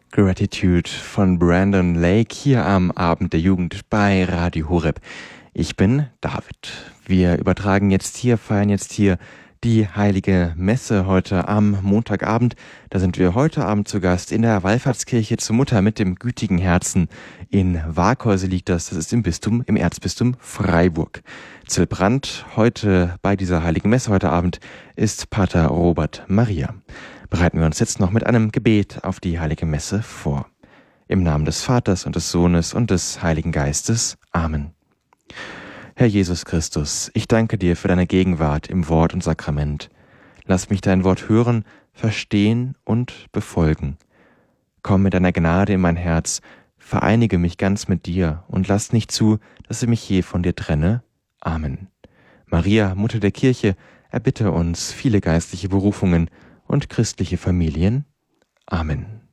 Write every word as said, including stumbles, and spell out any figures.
Gratitude von Brandon Lake hier am Abend der Jugend bei Radio Horeb. Ich bin David. Wir übertragen jetzt hier, feiern jetzt hier die Heilige Messe heute am Montagabend. Da sind wir heute Abend zu Gast in der Wallfahrtskirche zur Mutter mit dem gütigen Herzen. In Waaghäuse liegt das, das ist im Bistum, im Erzbistum Freiburg. Zelebrant heute bei dieser Heiligen Messe heute Abend ist Pater Robert Maria. Bereiten wir uns jetzt noch mit einem Gebet auf die Heilige Messe vor. Im Namen des Vaters und des Sohnes und des Heiligen Geistes. Amen. Herr Jesus Christus, ich danke dir für deine Gegenwart im Wort und Sakrament. Lass mich dein Wort hören, verstehen und befolgen. Komm mit deiner Gnade in mein Herz, vereinige mich ganz mit dir und lass nicht zu, dass ich mich je von dir trenne. Amen. Maria, Mutter der Kirche, erbitte uns viele geistliche Berufungen und christliche Familien. Amen.